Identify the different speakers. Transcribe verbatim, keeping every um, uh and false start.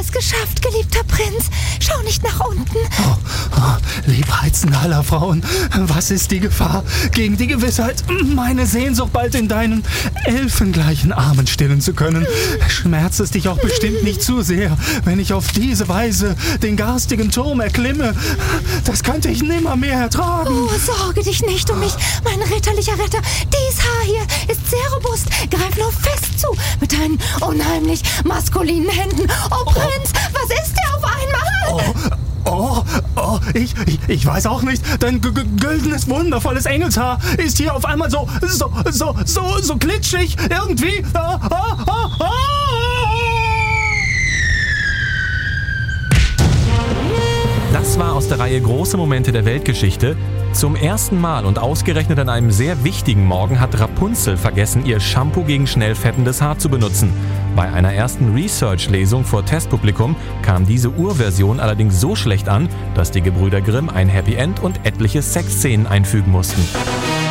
Speaker 1: es geschafft, geliebter Prinz. Schau nicht nach unten.
Speaker 2: Oh, oh, liebreizende aller Frauen, was ist die Gefahr gegen die Gewissheit, meine Sehnsucht bald in deinen elfengleichen Armen stillen zu können? Schmerzt es dich auch bestimmt nicht zu sehr, wenn ich auf diese Weise den garstigen Turm erklimme? Das könnte ich nimmermehr ertragen.
Speaker 1: Oh, sorge dich nicht um mich, mein ritterlicher Retter. Dies Haar hier ist sehr robust. Greif nur fest zu mit deinen unheimlich maskulinen Händen. Oh, Prinz, oh. Was ist dir auf einmal?
Speaker 2: Oh, oh, oh ich, ich, ich weiß auch nicht. Dein g- g- güldenes, wundervolles Engelshaar ist hier auf einmal so, so, so, so, so glitschig. Irgendwie. Ah, ah, ah, ah.
Speaker 3: Das war aus der Reihe Große Momente der Weltgeschichte. Zum ersten Mal und ausgerechnet an einem sehr wichtigen Morgen hat Rapunzel vergessen, ihr Shampoo gegen schnell fettendes Haar zu benutzen. Bei einer ersten Research-Lesung vor Testpublikum kam diese Urversion allerdings so schlecht an, dass die Gebrüder Grimm ein Happy End und etliche Sexszenen einfügen mussten.